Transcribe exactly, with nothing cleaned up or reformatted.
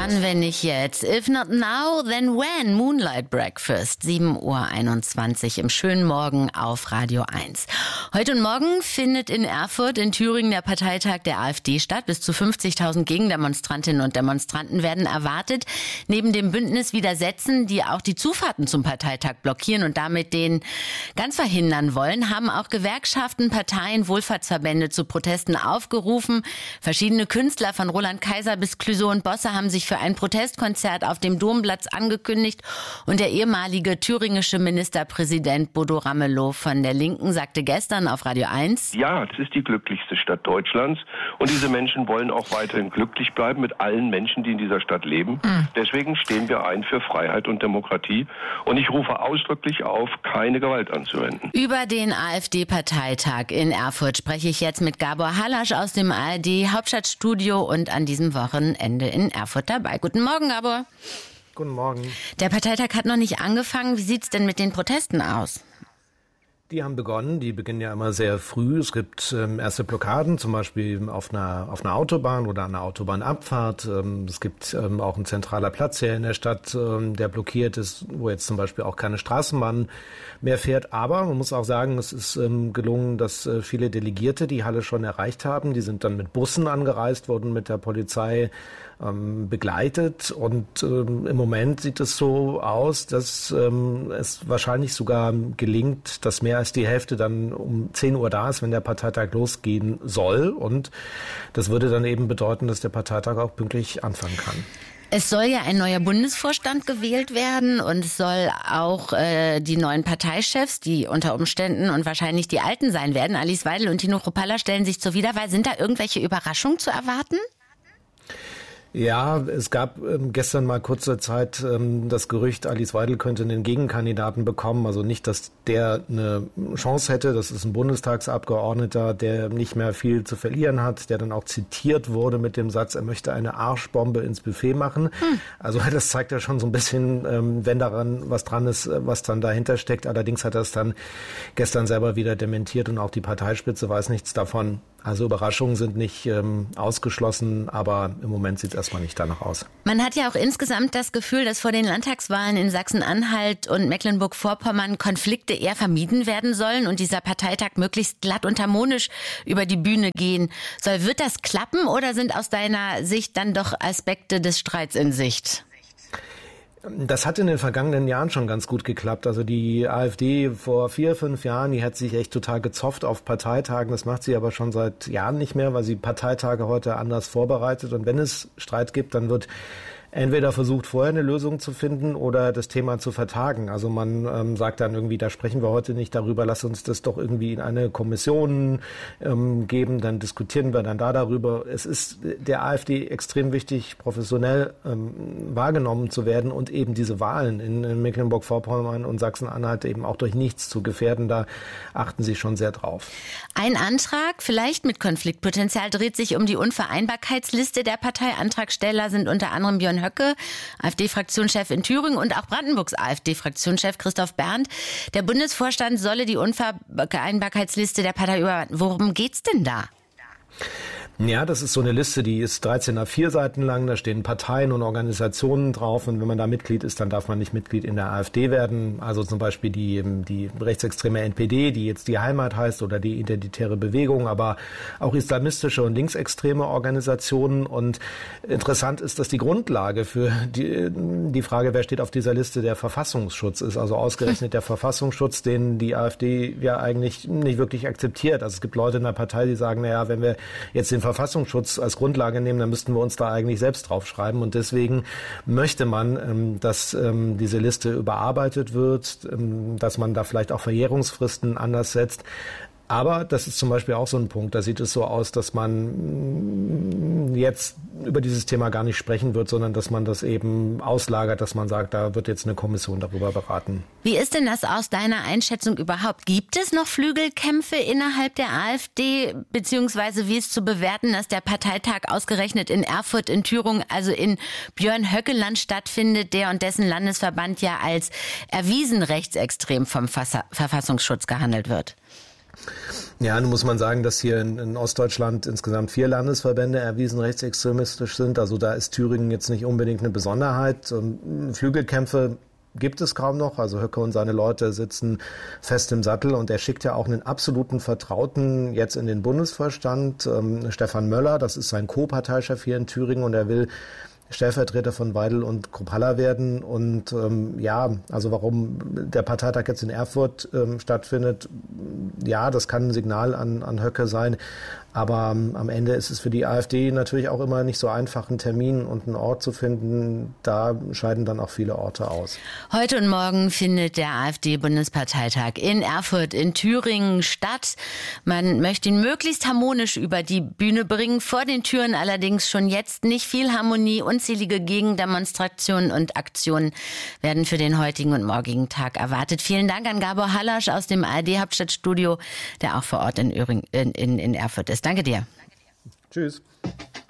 Wann, wenn nicht jetzt? If not now, then when? Moonlight Breakfast, sieben Uhr einundzwanzig im schönen Morgen auf Radio eins. Heute und morgen findet in Erfurt in Thüringen der Parteitag der AfD statt. Bis zu fünfzigtausend Gegendemonstrantinnen und Demonstranten werden erwartet. Neben dem Bündnis Widersetzen, die auch die Zufahrten zum Parteitag blockieren und damit den ganz verhindern wollen, haben auch Gewerkschaften, Parteien, Wohlfahrtsverbände zu Protesten aufgerufen. Verschiedene Künstler von Roland Kaiser bis Clouseau und Bosse haben sich für ein Protestkonzert auf dem Domplatz angekündigt. Und der ehemalige thüringische Ministerpräsident Bodo Ramelow von der Linken sagte gestern auf Radio eins: Ja, es ist die glücklichste Stadt Deutschlands und diese Menschen wollen auch weiterhin glücklich bleiben mit allen Menschen, die in dieser Stadt leben. Mhm. Deswegen stehen wir ein für Freiheit und Demokratie und ich rufe ausdrücklich auf, keine Gewalt anzuwenden. Über den AfD-Parteitag in Erfurt spreche ich jetzt mit Gabor Hallasch aus dem A R D-Hauptstadtstudio und an diesem Wochenende in Erfurt dabei. Guten Morgen, Gabor. Guten Morgen. Der Parteitag hat noch nicht angefangen. Wie sieht's denn mit den Protesten aus? Die haben begonnen, die beginnen ja immer sehr früh. Es gibt ähm, erste Blockaden, zum Beispiel auf einer, auf einer Autobahn oder einer Autobahnabfahrt. Ähm, es gibt ähm, auch einen zentraler Platz hier in der Stadt, ähm, der blockiert ist, wo jetzt zum Beispiel auch keine Straßenbahn mehr fährt. Aber man muss auch sagen, es ist ähm, gelungen, dass äh, viele Delegierte die Halle schon erreicht haben. Die sind dann mit Bussen angereist, wurden mit der Polizei ähm, begleitet. Und ähm, im Moment sieht es so aus, dass ähm, es wahrscheinlich sogar gelingt, dass mehr als die Hälfte dann um zehn Uhr da ist, wenn der Parteitag losgehen soll. Und das würde dann eben bedeuten, dass der Parteitag auch pünktlich anfangen kann. Es soll ja ein neuer Bundesvorstand gewählt werden und es soll auch äh, die neuen Parteichefs, die unter Umständen und wahrscheinlich die Alten sein werden, Alice Weidel und Tino Kruppalla, stellen sich zur Wiederwahl. Sind da irgendwelche Überraschungen zu erwarten? Ja, es gab ähm, gestern mal kurze Zeit ähm, das Gerücht, Alice Weidel könnte einen Gegenkandidaten bekommen. Also nicht, dass der eine Chance hätte. Das ist ein Bundestagsabgeordneter, der nicht mehr viel zu verlieren hat, der dann auch zitiert wurde mit dem Satz, er möchte eine Arschbombe ins Buffet machen. Hm. Also das zeigt ja schon so ein bisschen, ähm, wenn daran was dran ist, was dann dahinter steckt. Allerdings hat er es dann gestern selber wieder dementiert und auch die Parteispitze weiß nichts davon. Also Überraschungen sind nicht ähm, ausgeschlossen, aber im Moment sieht es erstmal nicht danach aus. Man hat ja auch insgesamt das Gefühl, dass vor den Landtagswahlen in Sachsen-Anhalt und Mecklenburg-Vorpommern Konflikte eher vermieden werden sollen und dieser Parteitag möglichst glatt und harmonisch über die Bühne gehen soll. Wird das klappen oder sind aus deiner Sicht dann doch Aspekte des Streits in Sicht? Das hat in den vergangenen Jahren schon ganz gut geklappt. Also die AfD vor vier, fünf Jahren, die hat sich echt total gezofft auf Parteitagen. Das macht sie aber schon seit Jahren nicht mehr, weil sie Parteitage heute anders vorbereitet. Und wenn es Streit gibt, dann wird entweder versucht, vorher eine Lösung zu finden oder das Thema zu vertagen. Also man ähm, sagt dann irgendwie, da sprechen wir heute nicht darüber, lass uns das doch irgendwie in eine Kommission ähm, geben, dann diskutieren wir dann da darüber. Es ist der AfD extrem wichtig, professionell ähm, wahrgenommen zu werden und eben diese Wahlen in, in Mecklenburg-Vorpommern und Sachsen-Anhalt eben auch durch nichts zu gefährden. Da achten sie schon sehr drauf. Ein Antrag, vielleicht mit Konfliktpotenzial, dreht sich um die Unvereinbarkeitsliste der Partei. Antragsteller sind unter anderem Björn Höcke, AfD-Fraktionschef in Thüringen und auch Brandenburgs AfD-Fraktionschef Christoph Berndt. Der Bundesvorstand solle die Unvereinbarkeitsliste der Partei überarbeiten. Worum geht's denn da? Ja, das ist so eine Liste, die ist dreizehn A vier Seiten lang, da stehen Parteien und Organisationen drauf und wenn man da Mitglied ist, dann darf man nicht Mitglied in der AfD werden. Also zum Beispiel die, die rechtsextreme N P D, die jetzt die Heimat heißt oder die Identitäre Bewegung, aber auch islamistische und linksextreme Organisationen. Und interessant ist, dass die Grundlage für die, die Frage, wer steht auf dieser Liste, der Verfassungsschutz ist. Also ausgerechnet der Verfassungsschutz, den die AfD ja eigentlich nicht wirklich akzeptiert. Also es gibt Leute in der Partei, die sagen, naja, wenn wir jetzt den Verfassungsschutz als Grundlage nehmen, dann müssten wir uns da eigentlich selbst draufschreiben. Und deswegen möchte man, ähm, dass ähm, diese Liste überarbeitet wird, ähm, dass man da vielleicht auch Verjährungsfristen anders setzt. Aber das ist zum Beispiel auch so ein Punkt, da sieht es so aus, dass man jetzt über dieses Thema gar nicht sprechen wird, sondern dass man das eben auslagert, dass man sagt, da wird jetzt eine Kommission darüber beraten. Wie ist denn das aus deiner Einschätzung überhaupt? Gibt es noch Flügelkämpfe innerhalb der AfD, beziehungsweise wie ist zu bewerten, dass der Parteitag ausgerechnet in Erfurt, in Thüringen, also in Björn-Höcke-Land stattfindet, der und dessen Landesverband ja als erwiesen rechtsextrem vom Verfassungsschutz gehandelt wird? Ja, nun muss man sagen, dass hier in, in Ostdeutschland insgesamt vier Landesverbände erwiesen rechtsextremistisch sind. Also da ist Thüringen jetzt nicht unbedingt eine Besonderheit. Flügelkämpfe gibt es kaum noch. Also Höcke und seine Leute sitzen fest im Sattel und er schickt ja auch einen absoluten Vertrauten jetzt in den Bundesvorstand, ähm, Stefan Möller, das ist sein Co-Parteichef hier in Thüringen und er will Stellvertreter von Weidel und Kruppalla werden. Und ähm, ja, also warum der Parteitag jetzt in Erfurt ähm, stattfindet, ja, das kann ein Signal an, an Höcke sein. Aber ähm, am Ende ist es für die AfD natürlich auch immer nicht so einfach, einen Termin und einen Ort zu finden. Da scheiden dann auch viele Orte aus. Heute und morgen findet der AfD-Bundesparteitag in Erfurt in Thüringen statt. Man möchte ihn möglichst harmonisch über die Bühne bringen. Vor den Türen allerdings schon jetzt nicht viel Harmonie. Unzählige Gegendemonstrationen und Aktionen werden für den heutigen und morgigen Tag erwartet. Vielen Dank an Gabor Hallasch aus dem A R D-Hauptstadtstudio, der auch vor Ort in, Öhring, in, in, in Erfurt ist. Danke dir. Tschüss.